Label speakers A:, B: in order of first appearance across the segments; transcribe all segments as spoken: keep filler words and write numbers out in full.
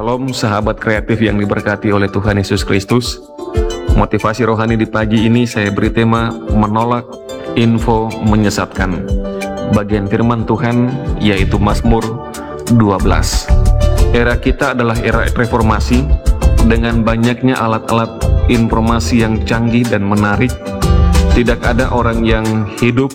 A: Shalom sahabat kreatif yang diberkati oleh Tuhan Yesus Kristus. Motivasi rohani di pagi ini saya beri tema menolak info menyesatkan. Bagian firman Tuhan yaitu Mazmur dua belas. Era kita adalah era reformasi dengan banyaknya alat-alat informasi yang canggih dan menarik. Tidak ada orang yang hidup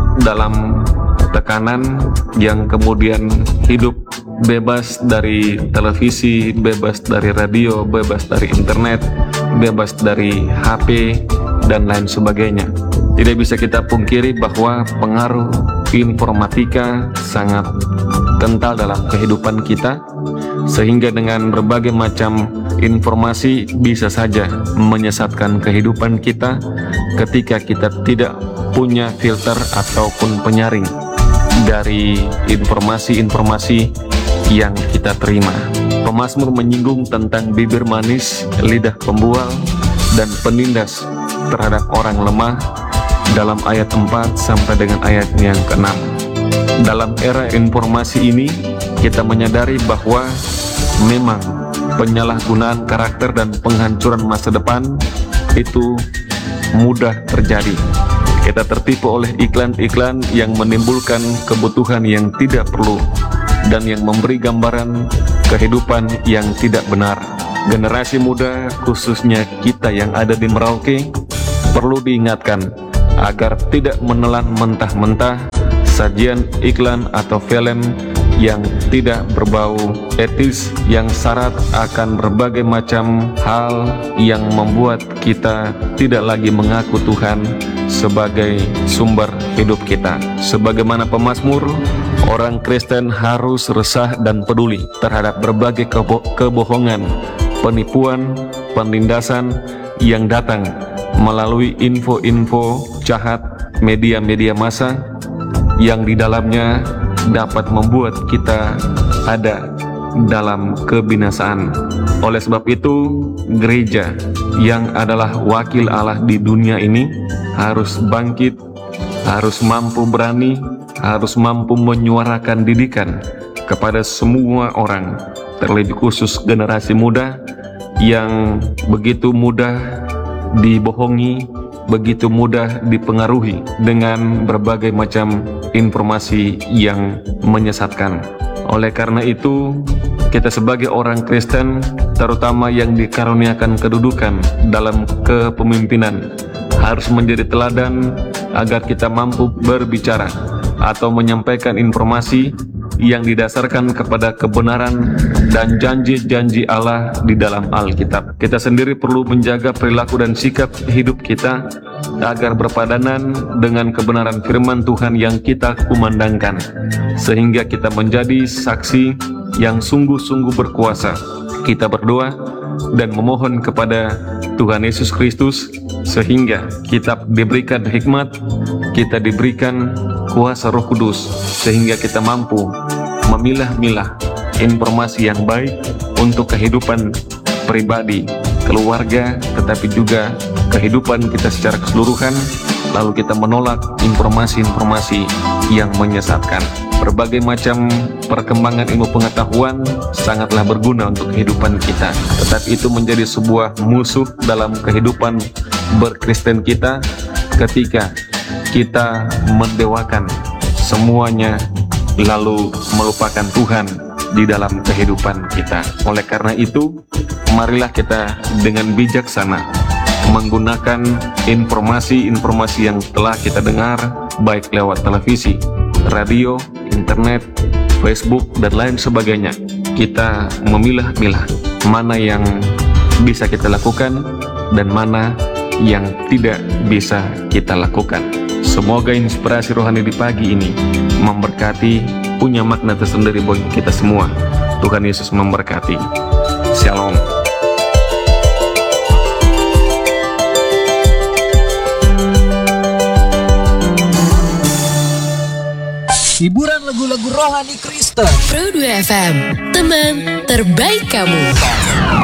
A: dalam tekanan, yang kemudian hidup bebas dari televisi, bebas dari radio, bebas dari internet, bebas dari H P, dan lain sebagainya. Tidak bisa kita pungkiri bahwa pengaruh informatika sangat kental dalam kehidupan kita, sehingga dengan berbagai macam informasi bisa saja menyesatkan kehidupan kita ketika kita tidak punya filter ataupun penyaring dari informasi-informasi yang kita terima. Pemazmur menyinggung tentang bibir manis, lidah pembual, dan penindas terhadap orang lemah dalam ayat empat sampai dengan ayat yang keenam. Dalam era informasi ini, kita menyadari bahwa memang penyalahgunaan karakter dan penghancuran masa depan itu mudah terjadi. Kita tertipu oleh iklan-iklan yang menimbulkan kebutuhan yang tidak perlu dan yang memberi gambaran kehidupan yang tidak benar. Generasi muda, khususnya kita yang ada di Merauke, perlu diingatkan agar tidak menelan mentah-mentah sajian iklan atau film yang tidak berbau etis, yang syarat akan berbagai macam hal yang membuat kita tidak lagi mengaku Tuhan sebagai sumber hidup kita. Sebagaimana pemazmur, orang Kristen harus resah dan peduli terhadap berbagai kebo- kebohongan, penipuan, penindasan yang datang melalui info-info jahat media-media massa yang di dalamnya dapat membuat kita ada dalam kebinasaan. Oleh sebab itu, gereja yang adalah wakil Allah di dunia ini harus bangkit, harus mampu berani, harus mampu menyuarakan didikan kepada semua orang, terlebih khusus generasi muda yang begitu mudah dibohongi, begitu mudah dipengaruhi dengan berbagai macam informasi yang menyesatkan. Oleh karena itu, kita sebagai orang Kristen, terutama yang dikaruniakan kedudukan dalam kepemimpinan, harus menjadi teladan agar kita mampu berbicara atau menyampaikan informasi yang didasarkan kepada kebenaran dan janji-janji Allah di dalam Alkitab. Kita sendiri perlu menjaga perilaku dan sikap hidup kita agar berpadanan dengan kebenaran firman Tuhan yang kita kumandangkan, sehingga kita menjadi saksi yang sungguh-sungguh berkuasa. Kita berdoa dan memohon kepada Tuhan Yesus Kristus sehingga kita diberikan hikmat, kita diberikan kuasa Roh Kudus, sehingga kita mampu memilah-milah informasi yang baik untuk kehidupan pribadi, keluarga, tetapi juga kehidupan kita secara keseluruhan. Lalu kita menolak informasi-informasi yang menyesatkan. Berbagai macam perkembangan ilmu pengetahuan sangatlah berguna untuk kehidupan kita, tetapi itu menjadi sebuah musuh dalam kehidupan berkristen kita ketika kita mendewakan semuanya lalu melupakan Tuhan di dalam kehidupan kita. Oleh karena itu, marilah kita dengan bijaksana menggunakan informasi-informasi yang telah kita dengar, baik lewat televisi, radio, internet, Facebook, dan lain sebagainya. Kita memilah-milah mana yang bisa kita lakukan dan mana yang tidak bisa kita lakukan. Semoga inspirasi rohani di pagi ini memberkati, punya makna tersendiri bagi kita semua. Tuhan Yesus memberkati. Shalom.
B: Hiburan lagu-lagu rohani Kristen.
C: Pro dua F M, teman terbaik kamu.